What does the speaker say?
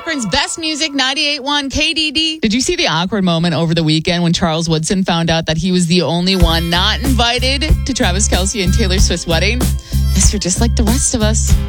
Akron's best music, 98.1 KDD. Did you see the awkward moment over the weekend when Charles Woodson found out that he was the only one not invited to Travis Kelce and Taylor Swift's wedding? Guess you're just like the rest of us.